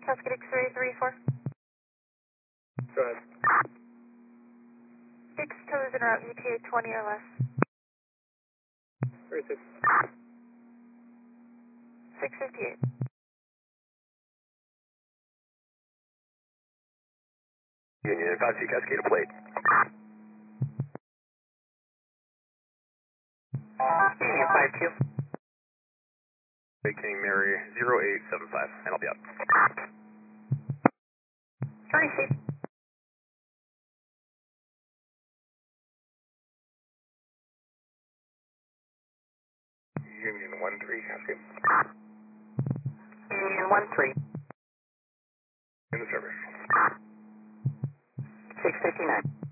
Cascade X-ray 34. Go ahead. 6 toes en route, ETA 20 or less. 36. 658. Union, Apache Cascade plate. Union 52. King Mary 0875, and I'll be out. 26. Union 13, Cascade. Union 13. In the service. 659.